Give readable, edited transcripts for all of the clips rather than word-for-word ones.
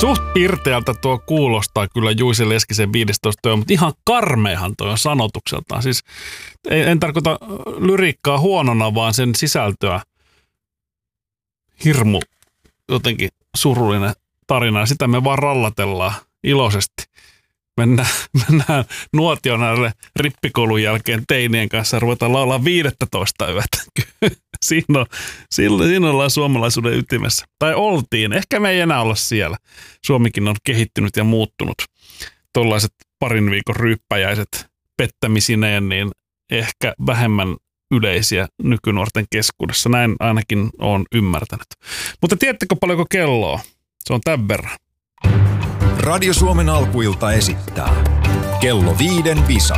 Suht pirteältä tuo kuulostaa kyllä Juise Leskisen 15 työ, mutta ihan karmeahan toi on sanotukseltaan. Siis en tarkoita lyriikkaa huonona, vaan sen sisältöä. Hirmu jotenkin surullinen tarina ja sitä me vaan rallatellaan iloisesti. Mennään nuotionalle rippikoulun jälkeen teinien kanssa ja ruvetaan laulaa 15 yötä. Siinä ollaan suomalaisuuden ytimessä. Tai oltiin. Ehkä me ei enää olla siellä. Suomikin on kehittynyt ja muuttunut. Tuollaiset parin viikon ryyppäjäiset pettämisineen, niin ehkä vähemmän yleisiä nykynuorten keskuudessa. Näin ainakin olen ymmärtänyt. Mutta tiedättekö paljonko kelloa? Se on tämän verran. Radio Suomen alkuilta esittää Kello 5 visa.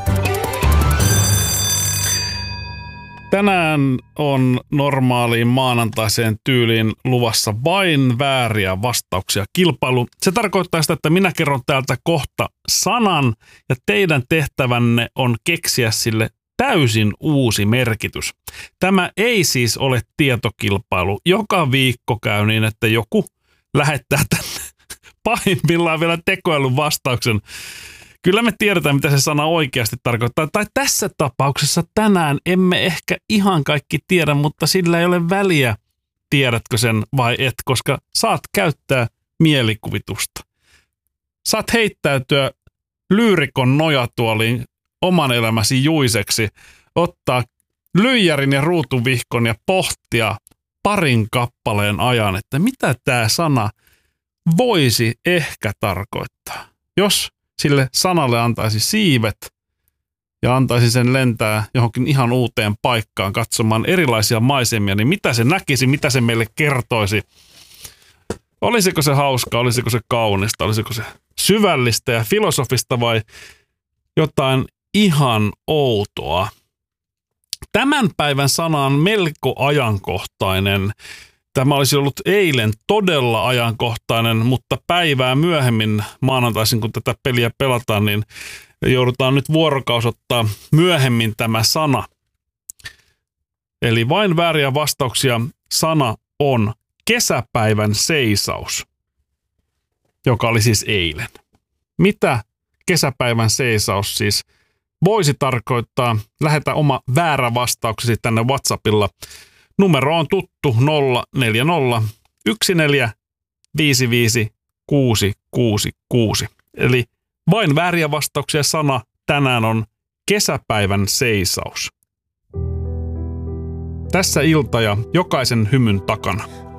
Tänään on normaaliin maanantaiseen tyyliin luvassa vain vääriä vastauksia kilpailu. Se tarkoittaa sitä, että minä kerron täältä kohta sanan ja teidän tehtävänne on keksiä sille täysin uusi merkitys. Tämä ei siis ole tietokilpailu. Joka viikko käy niin, että joku lähettää tänne pahimmillaan vielä tekoilun vastauksen. Kyllä me tiedetään, mitä se sana oikeasti tarkoittaa. Tai tässä tapauksessa tänään emme ehkä ihan kaikki tiedä, mutta sillä ei ole väliä, tiedätkö sen vai et, koska saat käyttää mielikuvitusta. Saat heittäytyä lyyrikon nojatuoliin oman elämäsi Juiseksi, ottaa lyijärin ja ruutuvihkon ja pohtia parin kappaleen ajan, että mitä tämä sana voisi ehkä tarkoittaa. Jos sille sanalle antaisi siivet ja antaisi sen lentää johonkin ihan uuteen paikkaan katsomaan erilaisia maisemia, niin mitä se näkisi, mitä se meille kertoisi? Olisiko se hauska, olisiko se kaunista, olisiko se syvällistä ja filosofista vai jotain ihan outoa? Tämän päivän sana on melko ajankohtainen. Tämä olisi ollut eilen todella ajankohtainen, mutta päivää myöhemmin maanantaisin, kun tätä peliä pelataan, niin joudutaan nyt vuorokausottaa myöhemmin tämä sana. Eli vain vääriä vastauksia. Sana on kesäpäivän seisaus, joka oli siis eilen. Mitä kesäpäivän seisaus siis voisi tarkoittaa? Lähetä oma väärä vastauksesi tänne WhatsAppilla. Numero on tuttu 040 14 55 666. Eli vain vääriä vastauksia. Sana tänään on kesäpäivän seisaus. Tässä ilta ja jokaisen hymyn takana.